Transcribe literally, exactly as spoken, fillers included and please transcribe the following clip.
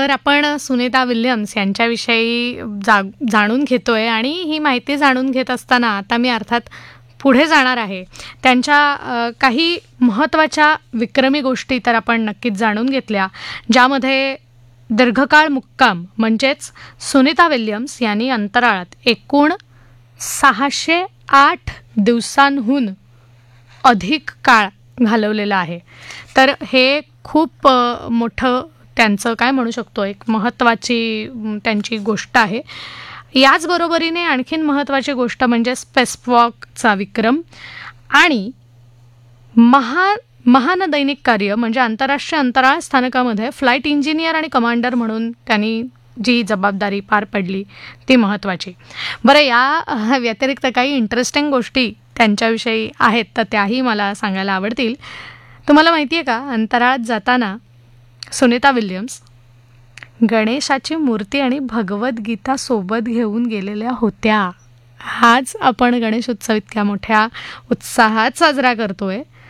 तर आपण सुनीता विल्यम्स यांच्याविषयी जा जाणून घेतोय आणि ही माहिती जाणून घेत असताना आता मी अर्थात पुढे जाणार आहे. त्यांच्या अ, काही महत्त्वाच्या विक्रमी गोष्टी तर आपण नक्कीच जाणून घेतल्या, ज्यामध्ये दीर्घकाळ मुक्काम म्हणजेच सुनीता विल्यम्स यांनी अंतराळात एकूण सहाशे आठ दिवसांहून अधिक काळ घालवलेला आहे. तर हे खूप अ, मोठं त्यांचं काय म्हणू शकतो एक महत्त्वाची म, त्यांची गोष्ट आहे. याचबरोबरीने आणखीन महत्त्वाची गोष्ट म्हणजे स्पेसवॉकचा विक्रम आणि महा महान दैनिक कार्य म्हणजे आंतरराष्ट्रीय अंतराळ स्थानकामध्ये फ्लाईट इंजिनियर आणि कमांडर म्हणून त्यांनी जी जबाबदारी पार पडली ती महत्त्वाची. बरं, या अ, व्यतिरिक्त काही इंटरेस्टिंग गोष्टी त्यांच्याविषयी आहेत तर त्याही मला सांगायला आवडतील. तुम्हाला माहिती आहे का, अंतराळात जाताना सुनीता विल्यम्स गणेशाची मूर्ती आणि भगवद्गीता सोबत घेऊन गेलेल्या होत्या. हाच आपण गणेश उत्सव इतक्या मोठ्या उत्साहात साजरा करतोय